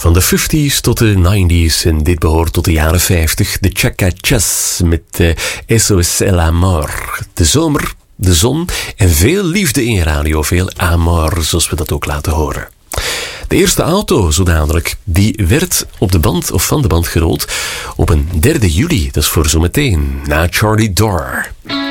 Van de 50s tot de 90s en dit behoort tot de jaren 50. De Cha-Cha-Chas met SOS El Amor. De zomer, de zon en veel liefde in je radio. Veel amor, zoals we dat ook laten horen. De eerste auto, zo dadelijk, die werd op de band of van de band gerold op een 3 juli. Dat is voor zometeen, na Charlie Door.